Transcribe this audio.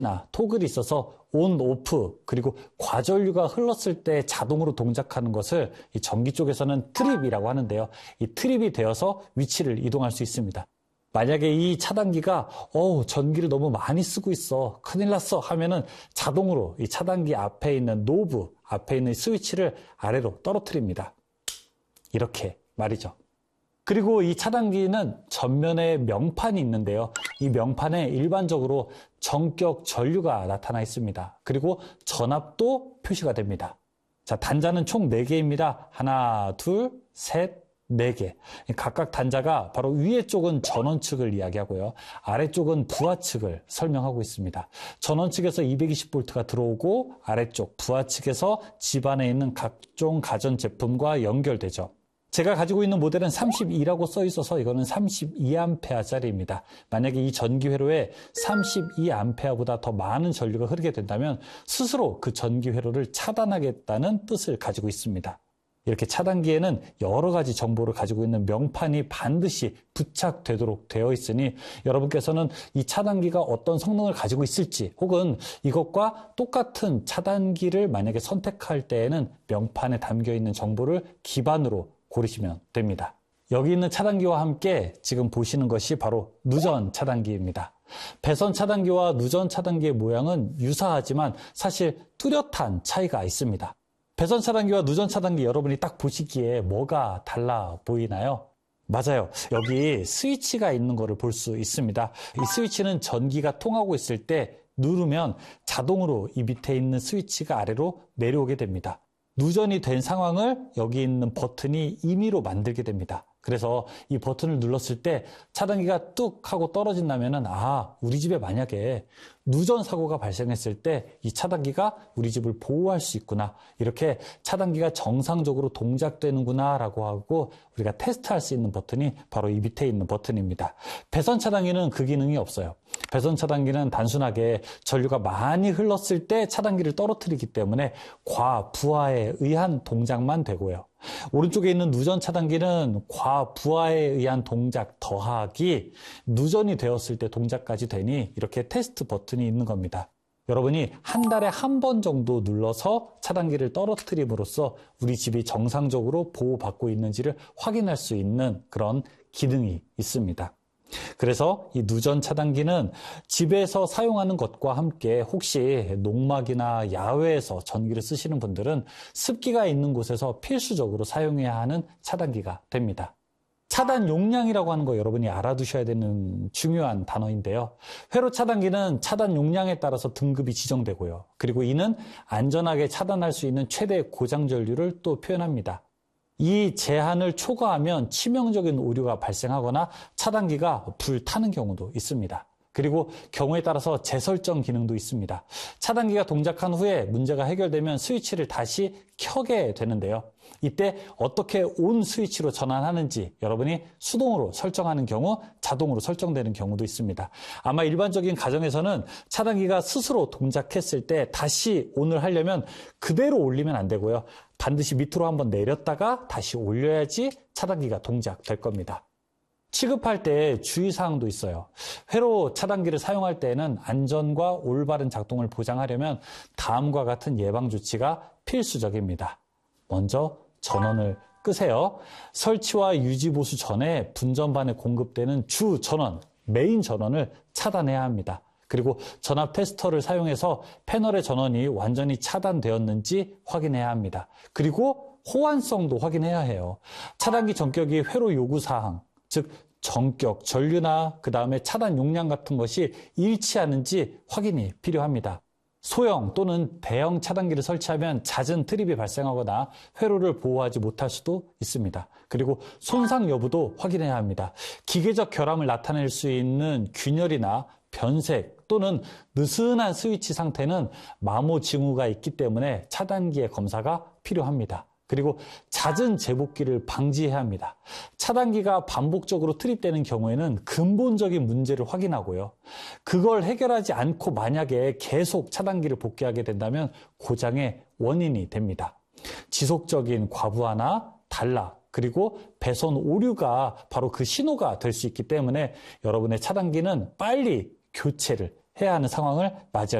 토글이 있어서 온, 오프, 그리고 과전류가 흘렀을 때 자동으로 동작하는 것을 이 전기 쪽에서는 트립이라고 하는데요. 이 트립이 되어서 위치를 이동할 수 있습니다. 만약에 이 차단기가 전기를 너무 많이 쓰고 있어, 큰일 났어 하면은 자동으로 이 차단기 앞에 있는 노브, 앞에 있는 스위치를 아래로 떨어뜨립니다. 이렇게 말이죠. 그리고 이 차단기는 전면에 명판이 있는데요. 이 명판에 일반적으로 전격 전류가 나타나 있습니다. 그리고 전압도 표시가 됩니다. 자, 단자는 총 4개입니다. 하나, 둘, 셋, 4개. 각각 단자가 바로 위에 쪽은 전원 측을 이야기하고요. 아래쪽은 부하 측을 설명하고 있습니다. 전원 측에서 220V가 들어오고 아래쪽 부하 측에서 집안에 있는 각종 가전제품과 연결되죠. 제가 가지고 있는 모델은 32라고 써 있어서 이거는 32A짜리입니다. 만약에 이 전기 회로에 32A보다 더 많은 전류가 흐르게 된다면 스스로 그 전기 회로를 차단하겠다는 뜻을 가지고 있습니다. 이렇게 차단기에는 여러 가지 정보를 가지고 있는 명판이 반드시 부착되도록 되어 있으니 여러분께서는 이 차단기가 어떤 성능을 가지고 있을지 혹은 이것과 똑같은 차단기를 만약에 선택할 때에는 명판에 담겨 있는 정보를 기반으로 고르시면 됩니다. 여기 있는 차단기와 함께 지금 보시는 것이 바로 누전 차단기입니다. 배선 차단기와 누전 차단기의 모양은 유사하지만 사실 뚜렷한 차이가 있습니다. 배선 차단기와 누전 차단기 여러분이 딱 보시기에 뭐가 달라 보이나요? 맞아요. 여기 스위치가 있는 것을 볼 수 있습니다. 이 스위치는 전기가 통하고 있을 때 누르면 자동으로 이 밑에 있는 스위치가 아래로 내려오게 됩니다. 누전이 된 상황을 여기 있는 버튼이 임의로 만들게 됩니다. 그래서 이 버튼을 눌렀을 때 차단기가 뚝 하고 떨어진다면은 우리 집에 만약에 누전 사고가 발생했을 때 이 차단기가 우리 집을 보호할 수 있구나, 이렇게 차단기가 정상적으로 동작되는구나 라고 하고 우리가 테스트할 수 있는 버튼이 바로 이 밑에 있는 버튼입니다. 배선 차단기는 그 기능이 없어요. 배선 차단기는 단순하게 전류가 많이 흘렀을 때 차단기를 떨어뜨리기 때문에 과부하에 의한 동작만 되고요. 오른쪽에 있는 누전 차단기는 과부하에 의한 동작 더하기 누전이 되었을 때 동작까지 되니 이렇게 테스트 버튼이 있는 겁니다. 여러분이 한 달에 한 번 정도 눌러서 차단기를 떨어뜨림으로써 우리 집이 정상적으로 보호받고 있는지를 확인할 수 있는 그런 기능이 있습니다. 그래서 이 누전 차단기는 집에서 사용하는 것과 함께 혹시 농막이나 야외에서 전기를 쓰시는 분들은 습기가 있는 곳에서 필수적으로 사용해야 하는 차단기가 됩니다. 차단 용량이라고 하는 거 여러분이 알아두셔야 되는 중요한 단어인데요. 회로 차단기는 차단 용량에 따라서 등급이 지정되고요. 그리고 이는 안전하게 차단할 수 있는 최대 고장 전류를 또 표현합니다. 이 제한을 초과하면 치명적인 오류가 발생하거나 차단기가 불타는 경우도 있습니다. 그리고 경우에 따라서 재설정 기능도 있습니다. 차단기가 동작한 후에 문제가 해결되면 스위치를 다시 켜게 되는데요. 이때 어떻게 온 스위치로 전환하는지 여러분이 수동으로 설정하는 경우, 자동으로 설정되는 경우도 있습니다. 아마 일반적인 가정에서는 차단기가 스스로 동작했을 때 다시 온을 하려면 그대로 올리면 안 되고요. 반드시 밑으로 한번 내렸다가 다시 올려야지 차단기가 동작될 겁니다. 취급할 때 주의사항도 있어요. 회로 차단기를 사용할 때에는 안전과 올바른 작동을 보장하려면 다음과 같은 예방조치가 필수적입니다. 먼저 전원을 끄세요. 설치와 유지 보수 전에 분전반에 공급되는 주 전원, 메인 전원을 차단해야 합니다. 그리고 전압 테스터를 사용해서 패널의 전원이 완전히 차단되었는지 확인해야 합니다. 그리고 호환성도 확인해야 해요. 차단기 전격이 회로 요구사항, 즉 전격, 전류나 그 다음에 차단 용량 같은 것이 일치하는지 확인이 필요합니다. 소형 또는 대형 차단기를 설치하면 잦은 트립이 발생하거나 회로를 보호하지 못할 수도 있습니다. 그리고 손상 여부도 확인해야 합니다. 기계적 결함을 나타낼 수 있는 균열이나 변색 또는 느슨한 스위치 상태는 마모 징후가 있기 때문에 차단기의 검사가 필요합니다. 그리고 잦은 재복기를 방지해야 합니다. 차단기가 반복적으로 트립되는 경우에는 근본적인 문제를 확인하고요. 그걸 해결하지 않고 만약에 계속 차단기를 복귀하게 된다면 고장의 원인이 됩니다. 지속적인 과부하나 단락, 그리고 배선 오류가 바로 그 신호가 될 수 있기 때문에 여러분의 차단기는 빨리 교체를 해야 하는 상황을 맞이할